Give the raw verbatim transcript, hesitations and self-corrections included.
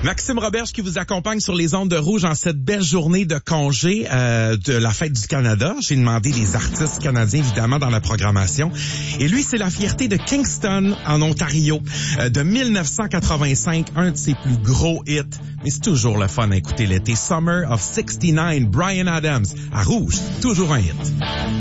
Maxime Roberge qui vous accompagne sur les ondes de Rouge en cette belle journée de congé euh, de la Fête du Canada. J'ai demandé des artistes canadiens, évidemment, dans la programmation. Et lui, c'est la fierté de Kingston, en Ontario, euh, de mille neuf cent quatre-vingt-cinq, un de ses plus gros hits. Mais c'est toujours le fun à écouter l'été. Summer of soixante-neuf, Bryan Adams. À Rouge, toujours un hit.